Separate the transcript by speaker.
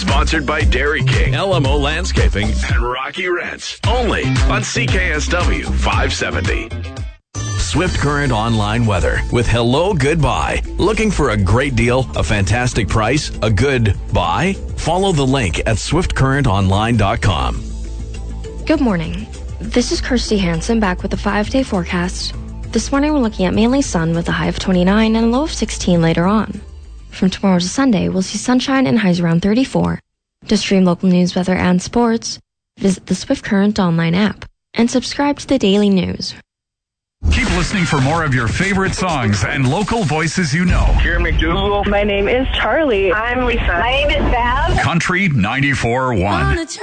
Speaker 1: Sponsored by Dairy King, LMO Landscaping, and Rocky Rents. Only on CKSW 570. Swift Current online weather with Hello Goodbye. Looking for a great deal, a fantastic price, a good buy? Follow the link at swiftcurrentonline.com.
Speaker 2: Good morning. This is Kirsty Hansen back with the 5-day forecast. This morning we're looking at mainly sun with a high of 29 and a low of 16 later on. From tomorrow to Sunday, we'll see sunshine and highs around 34. To stream local news, weather, and sports, visit the Swift Current online app and subscribe to the daily news.
Speaker 3: Keep listening for more of your favorite songs and local voices you know.
Speaker 4: Here McDougal.
Speaker 5: My name is Charlie.
Speaker 4: I'm Lisa.
Speaker 6: My name is Val.
Speaker 3: Country 94.1.